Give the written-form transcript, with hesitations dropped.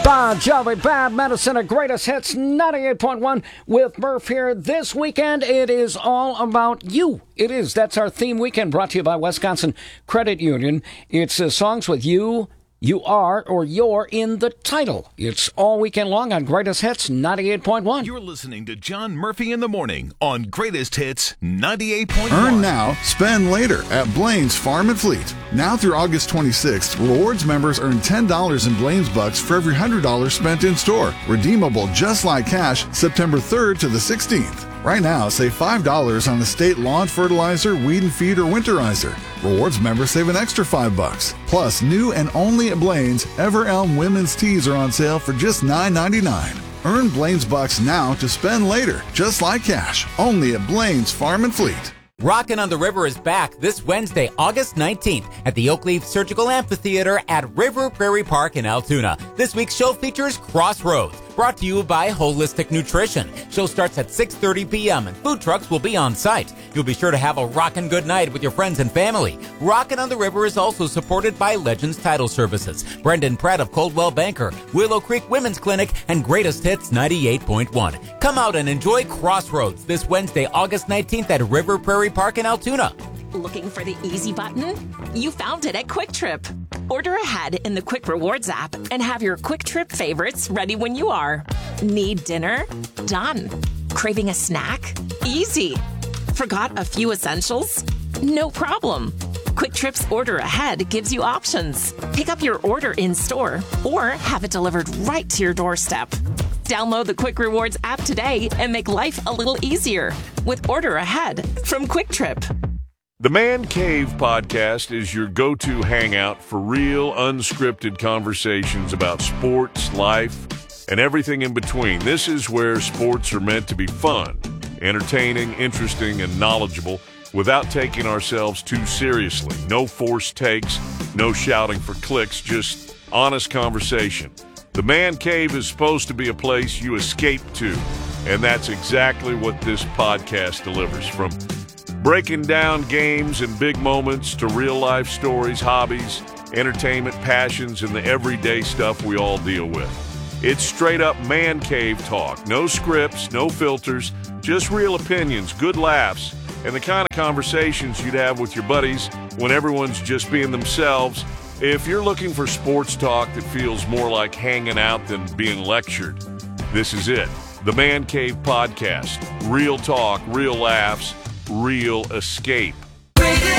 Bon Jovi, Bad Medicine, a Greatest Hits 98.1 with Murph here. This weekend, it is all about you. It is. That's our theme weekend, brought to you by Wisconsin Credit Union. It's songs with you are, or you're in the title. It's all weekend long on Greatest Hits 98.1. You're listening to John Murphy in the Morning on Greatest Hits 98.1. Earn now, spend later at Blaine's Farm and Fleet. Now through August 26th, rewards members earn $10 in Blaine's Bucks for every $100 spent in store. Redeemable just like cash September 3rd to the 16th. Right now, save $5 on estate lawn fertilizer, weed and feed, or winterizer. Rewards members save an extra $5. Plus, new and only at Blaine's, Ever Elm women's tees are on sale for just $9.99. Earn Blaine's Bucks now to spend later, just like cash. Only at Blaine's Farm and Fleet. Rockin' on the River is back this Wednesday, August 19th at the Oakleaf Surgical Amphitheater at River Prairie Park in Altoona. This week's show features Crossroads, brought to you by Holistic Nutrition. Show starts at 6:30 p.m. and food trucks will be on site. You'll be sure to have a rockin' good night with your friends and family. Rockin' on the River is also supported by Legends Title Services, Brendan Pratt of Coldwell Banker, Willow Creek Women's Clinic, and Greatest Hits 98.1. Come out and enjoy Crossroads this Wednesday, August 19th at River Prairie Park in Altoona. Looking for the easy button? You found it at Quick Trip. Order ahead in the Quick Rewards app and have your Quick Trip favorites ready when you are. Need dinner? Done. Craving a snack? Easy. Forgot a few essentials? No problem. Quick Trip's Order Ahead gives you options. Pick up your order in store or have it delivered right to your doorstep. Download the Quick Rewards app today and make life a little easier with Order Ahead from Quick Trip. The Man Cave podcast is your go-to hangout for real, unscripted conversations about sports, life, and everything in between. This is where sports are meant to be fun, entertaining, interesting, and knowledgeable without taking ourselves too seriously. No forced takes, no shouting for clicks, just honest conversation. The Man Cave is supposed to be a place you escape to, and that's exactly what this podcast delivers. From breaking down games and big moments to real-life stories, hobbies, entertainment, passions, and the everyday stuff we all deal with. It's straight-up Man Cave talk. No scripts, no filters, just real opinions, good laughs, and the kind of conversations you'd have with your buddies when everyone's just being themselves. If you're looking for sports talk that feels more like hanging out than being lectured, this is it. The Man Cave Podcast. Real talk, real laughs, real escape.